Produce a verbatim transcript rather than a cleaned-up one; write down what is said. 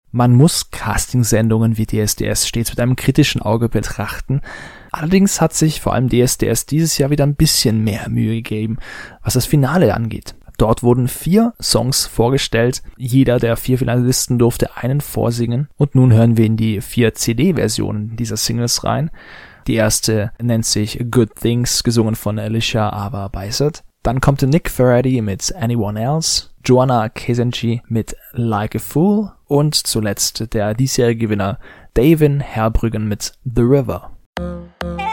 Man muss Castingsendungen wie D S D S stets mit einem kritischen Auge betrachten. Allerdings hat sich vor allem D S D S dieses Jahr wieder ein bisschen mehr Mühe gegeben, was das Finale angeht. Dort wurden vier Songs vorgestellt. Jeder der vier Finalisten durfte einen vorsingen. Und nun hören wir in die vier C D-Versionen dieser Singles rein. Die erste nennt sich Good Things, gesungen von Alicia Ava Bicert. Dann kommt Nick Ferretti mit Anyone Else, Joanna Kazenci mit Like a Fool und zuletzt der diesjährige Gewinner Davin Herbrüggen mit The River.